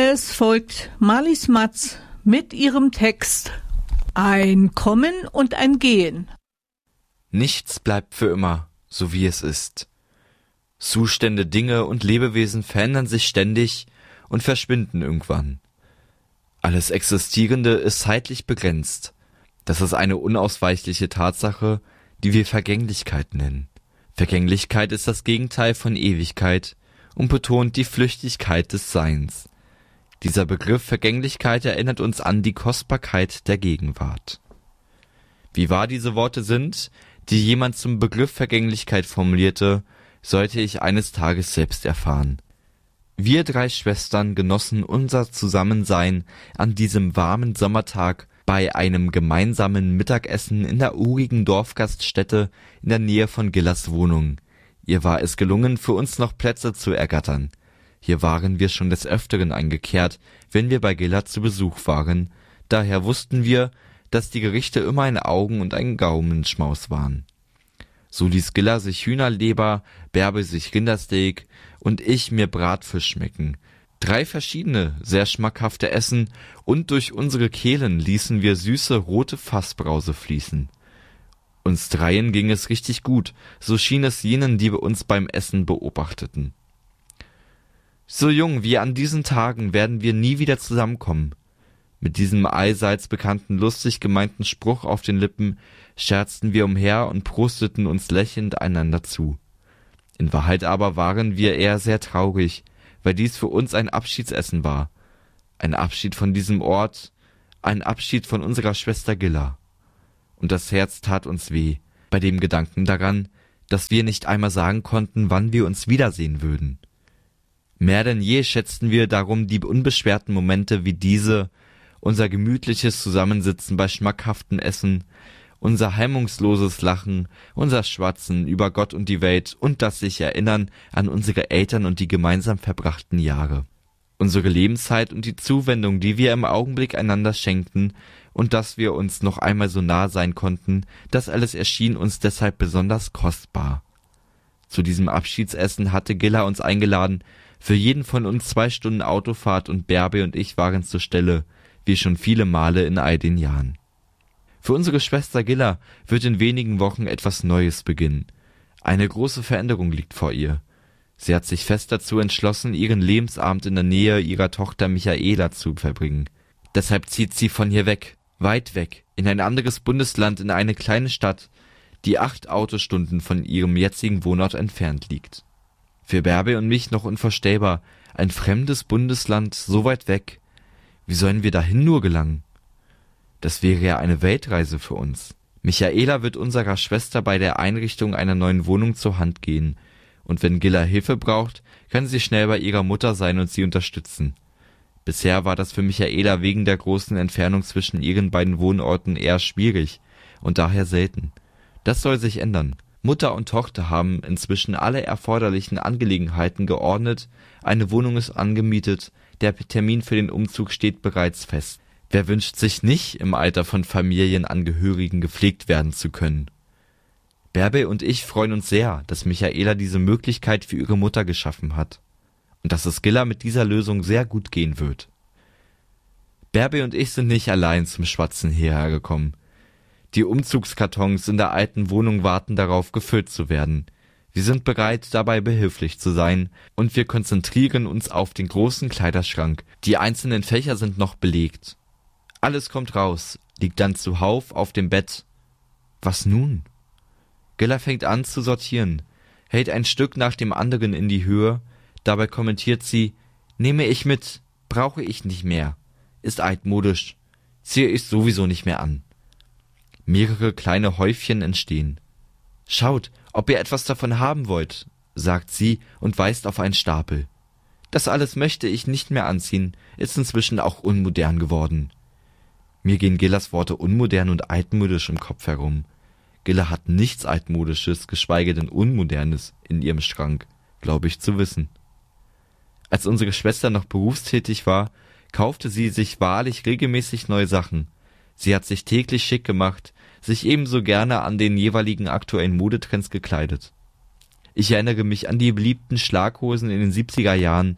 Es folgt Marlies Matz mit ihrem Text Ein Kommen und ein Gehen. Nichts bleibt für immer, so wie es ist. Zustände, Dinge und Lebewesen verändern sich ständig und verschwinden irgendwann. Alles Existierende ist zeitlich begrenzt. Das ist eine unausweichliche Tatsache, die wir Vergänglichkeit nennen. Vergänglichkeit ist das Gegenteil von Ewigkeit und betont die Flüchtigkeit des Seins. Dieser Begriff Vergänglichkeit erinnert uns an die Kostbarkeit der Gegenwart. Wie wahr diese Worte sind, die jemand zum Begriff Vergänglichkeit formulierte, sollte ich eines Tages selbst erfahren. Wir 3 Schwestern genossen unser Zusammensein an diesem warmen Sommertag bei einem gemeinsamen Mittagessen in der urigen Dorfgaststätte in der Nähe von Gillas Wohnung. Ihr war es gelungen, für uns noch Plätze zu ergattern. Hier waren wir schon des Öfteren eingekehrt, wenn wir bei Gilla zu Besuch waren. Daher wussten wir, dass die Gerichte immer ein Augen- und ein Gaumenschmaus waren. So ließ Gilla sich Hühnerleber, Bärbe sich Rindersteak und ich mir Bratfisch schmecken. 3 verschiedene, sehr schmackhafte Essen und durch unsere Kehlen ließen wir süße rote Fassbrause fließen. Uns 3 ging es richtig gut, so schien es jenen, die uns beim Essen beobachteten. So jung wie an diesen Tagen werden wir nie wieder zusammenkommen. Mit diesem allseits bekannten lustig gemeinten Spruch auf den Lippen scherzten wir umher und prosteten uns lächelnd einander zu. In Wahrheit aber waren wir eher sehr traurig, weil dies für uns ein Abschiedsessen war. Ein Abschied von diesem Ort, ein Abschied von unserer Schwester Gilla. Und das Herz tat uns weh, bei dem Gedanken daran, dass wir nicht einmal sagen konnten, wann wir uns wiedersehen würden. Mehr denn je schätzten wir darum die unbeschwerten Momente wie diese, unser gemütliches Zusammensitzen bei schmackhaftem Essen, unser hemmungsloses Lachen, unser Schwatzen über Gott und die Welt und das sich erinnern an unsere Eltern und die gemeinsam verbrachten Jahre. Unsere Lebenszeit und die Zuwendung, die wir im Augenblick einander schenkten und dass wir uns noch einmal so nah sein konnten, das alles erschien uns deshalb besonders kostbar. Zu diesem Abschiedsessen hatte Gilla uns eingeladen, für jeden von uns 2 Stunden Autofahrt und Bärbe und ich waren zur Stelle, wie schon viele Male in all den Jahren. Für unsere Schwester Gilla wird in wenigen Wochen etwas Neues beginnen. Eine große Veränderung liegt vor ihr. Sie hat sich fest dazu entschlossen, ihren Lebensabend in der Nähe ihrer Tochter Michaela zu verbringen. Deshalb zieht sie von hier weg, weit weg, in ein anderes Bundesland, in eine kleine Stadt, die 8 Autostunden von ihrem jetzigen Wohnort entfernt liegt. Für Bärbe und mich noch unvorstellbar, ein fremdes Bundesland so weit weg. Wie sollen wir dahin nur gelangen? Das wäre ja eine Weltreise für uns. Michaela wird unserer Schwester bei der Einrichtung einer neuen Wohnung zur Hand gehen. Und wenn Gilla Hilfe braucht, kann sie schnell bei ihrer Mutter sein und sie unterstützen. Bisher war das für Michaela wegen der großen Entfernung zwischen ihren beiden Wohnorten eher schwierig und daher selten. Das soll sich ändern. Mutter und Tochter haben inzwischen alle erforderlichen Angelegenheiten geordnet, eine Wohnung ist angemietet, der Termin für den Umzug steht bereits fest. Wer wünscht sich nicht, im Alter von Familienangehörigen gepflegt werden zu können? Bärbe und ich freuen uns sehr, dass Michaela diese Möglichkeit für ihre Mutter geschaffen hat und dass es Gilla mit dieser Lösung sehr gut gehen wird. Bärbe und ich sind nicht allein zum Schwatzen hierher gekommen. Die Umzugskartons in der alten Wohnung warten darauf, gefüllt zu werden. Wir sind bereit, dabei behilflich zu sein, und wir konzentrieren uns auf den großen Kleiderschrank. Die einzelnen Fächer sind noch belegt. Alles kommt raus, liegt dann zuhauf auf dem Bett. Was nun? Gilla fängt an zu sortieren, hält ein Stück nach dem anderen in die Höhe, dabei kommentiert sie, nehme ich mit, brauche ich nicht mehr, ist altmodisch, ziehe ich sowieso nicht mehr an. Mehrere kleine Häufchen entstehen. Schaut, ob ihr etwas davon haben wollt, sagt sie und weist auf einen Stapel. Das alles möchte ich nicht mehr anziehen, ist inzwischen auch unmodern geworden. Mir gehen Gillas Worte unmodern und altmodisch im Kopf herum. Gilla hat nichts Altmodisches, geschweige denn Unmodernes in ihrem Schrank, glaube ich zu wissen. Als unsere Schwester noch berufstätig war, kaufte sie sich wahrlich regelmäßig neue Sachen. Sie hat sich täglich schick gemacht, sich ebenso gerne an den jeweiligen aktuellen Modetrends gekleidet. Ich erinnere mich an die beliebten Schlaghosen in den 70er Jahren,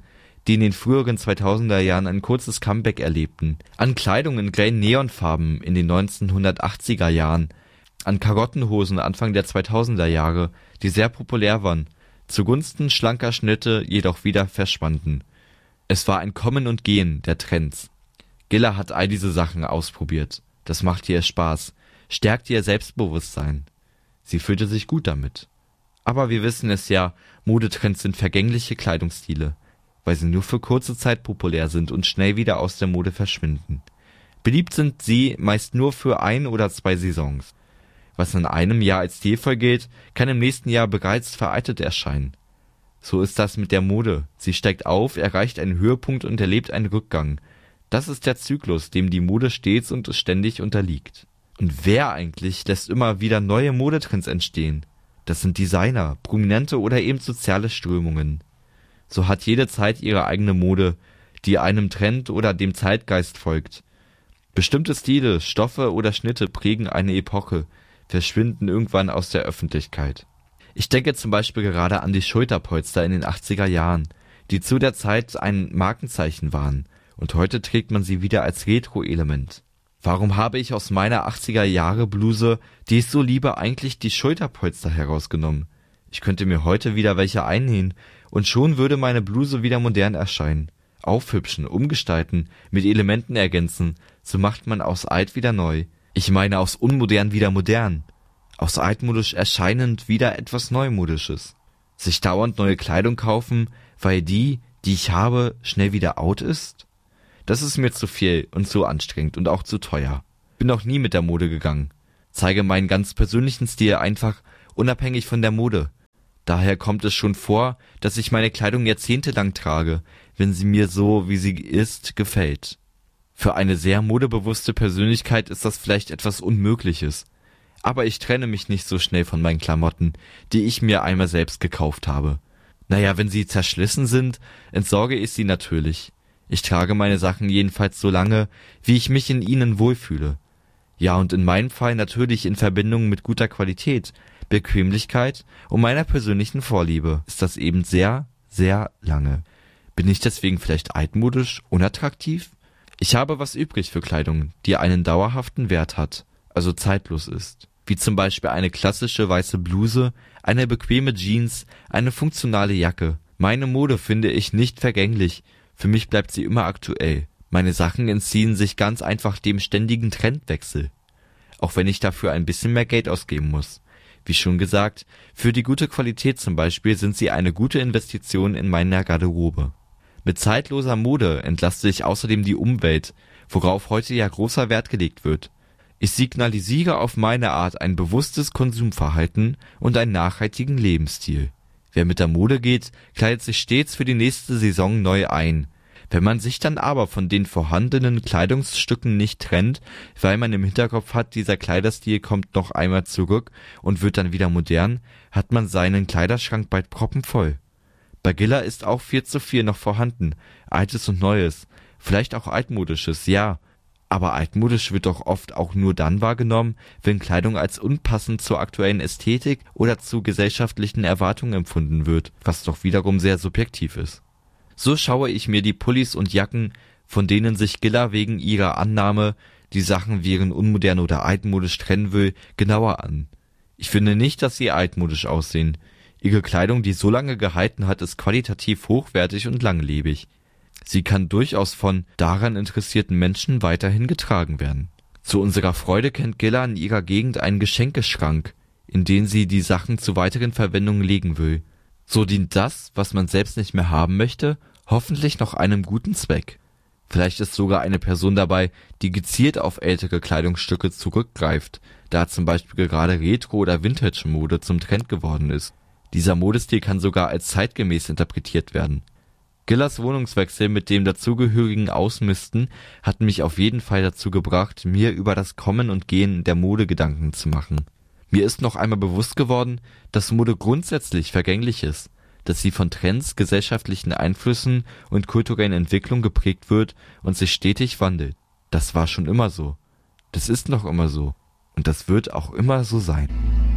die in den früheren 2000er Jahren ein kurzes Comeback erlebten, an Kleidung in grellen Neonfarben in den 1980er Jahren, an Karottenhosen Anfang der 2000er Jahre, die sehr populär waren, zugunsten schlanker Schnitte jedoch wieder verschwanden. Es war ein Kommen und Gehen der Trends. Gilla hat all diese Sachen ausprobiert. Das machte ihr Spaß, stärkte ihr Selbstbewusstsein. Sie fühlte sich gut damit. Aber wir wissen es ja, Modetrends sind vergängliche Kleidungsstile, weil sie nur für kurze Zeit populär sind und schnell wieder aus der Mode verschwinden. Beliebt sind sie meist nur für 1 oder 2 Saisons. Was in einem Jahr als stilvoll gilt, kann im nächsten Jahr bereits veraltet erscheinen. So ist das mit der Mode. Sie steigt auf, erreicht einen Höhepunkt und erlebt einen Rückgang. Das ist der Zyklus, dem die Mode stets und ständig unterliegt. Und wer eigentlich lässt immer wieder neue Modetrends entstehen? Das sind Designer, Prominente oder eben soziale Strömungen. So hat jede Zeit ihre eigene Mode, die einem Trend oder dem Zeitgeist folgt. Bestimmte Stile, Stoffe oder Schnitte prägen eine Epoche, verschwinden irgendwann aus der Öffentlichkeit. Ich denke zum Beispiel gerade an die Schulterpolster in den 80er Jahren, die zu der Zeit ein Markenzeichen waren, und heute trägt man sie wieder als Retro-Element. Warum habe ich aus meiner 80er-Jahre-Bluse, die ich so liebe, eigentlich die Schulterpolster herausgenommen? Ich könnte mir heute wieder welche einnähen, und schon würde meine Bluse wieder modern erscheinen. Aufhübschen, umgestalten, mit Elementen ergänzen, so macht man aus alt wieder neu. Ich meine aus unmodern wieder modern. Aus altmodisch erscheinend wieder etwas Neumodisches. Sich dauernd neue Kleidung kaufen, weil die ich habe, schnell wieder out ist? Das ist mir zu viel und zu anstrengend und auch zu teuer. Bin noch nie mit der Mode gegangen. Zeige meinen ganz persönlichen Stil einfach, unabhängig von der Mode. Daher kommt es schon vor, dass ich meine Kleidung jahrzehntelang trage, wenn sie mir so, wie sie ist, gefällt. Für eine sehr modebewusste Persönlichkeit ist das vielleicht etwas Unmögliches. Aber ich trenne mich nicht so schnell von meinen Klamotten, die ich mir einmal selbst gekauft habe. Naja, wenn sie zerschlissen sind, entsorge ich sie natürlich. Ich trage meine Sachen jedenfalls so lange, wie ich mich in ihnen wohlfühle. Ja, und in meinem Fall natürlich in Verbindung mit guter Qualität, Bequemlichkeit und meiner persönlichen Vorliebe ist das eben sehr, sehr lange. Bin ich deswegen vielleicht altmodisch, unattraktiv? Ich habe was übrig für Kleidung, die einen dauerhaften Wert hat, also zeitlos ist. Wie zum Beispiel eine klassische weiße Bluse, eine bequeme Jeans, eine funktionale Jacke. Meine Mode finde ich nicht vergänglich, für mich bleibt sie immer aktuell. Meine Sachen entziehen sich ganz einfach dem ständigen Trendwechsel. Auch wenn ich dafür ein bisschen mehr Geld ausgeben muss. Wie schon gesagt, für die gute Qualität zum Beispiel sind sie eine gute Investition in meiner Garderobe. Mit zeitloser Mode entlaste ich außerdem die Umwelt, worauf heute ja großer Wert gelegt wird. Ich signalisiere auf meine Art ein bewusstes Konsumverhalten und einen nachhaltigen Lebensstil. Wer mit der Mode geht, kleidet sich stets für die nächste Saison neu ein. Wenn man sich dann aber von den vorhandenen Kleidungsstücken nicht trennt, weil man im Hinterkopf hat, dieser Kleiderstil kommt noch einmal zurück und wird dann wieder modern, hat man seinen Kleiderschrank bald proppenvoll. Bei Gilla ist auch viel zu viel noch vorhanden, Altes und Neues, vielleicht auch Altmodisches, ja, aber altmodisch wird doch oft auch nur dann wahrgenommen, wenn Kleidung als unpassend zur aktuellen Ästhetik oder zu gesellschaftlichen Erwartungen empfunden wird, was doch wiederum sehr subjektiv ist. So schaue ich mir die Pullis und Jacken, von denen sich Gilla wegen ihrer Annahme, die Sachen wären unmodern oder altmodisch trennen will, genauer an. Ich finde nicht, dass sie altmodisch aussehen. Ihre Kleidung, die so lange gehalten hat, ist qualitativ hochwertig und langlebig. Sie kann durchaus von daran interessierten Menschen weiterhin getragen werden. Zu unserer Freude kennt Gilla in ihrer Gegend einen Geschenkeschrank, in den sie die Sachen zu weiteren Verwendungen legen will. So dient das, was man selbst nicht mehr haben möchte, hoffentlich noch einem guten Zweck. Vielleicht ist sogar eine Person dabei, die gezielt auf ältere Kleidungsstücke zurückgreift, da zum Beispiel gerade Retro- oder Vintage-Mode zum Trend geworden ist. Dieser Modestil kann sogar als zeitgemäß interpretiert werden. Gillas Wohnungswechsel mit dem dazugehörigen Ausmisten hat mich auf jeden Fall dazu gebracht, mir über das Kommen und Gehen der Mode Gedanken zu machen. Mir ist noch einmal bewusst geworden, dass Mode grundsätzlich vergänglich ist, dass sie von Trends, gesellschaftlichen Einflüssen und kulturellen Entwicklungen geprägt wird und sich stetig wandelt. Das war schon immer so. Das ist noch immer so. Und das wird auch immer so sein.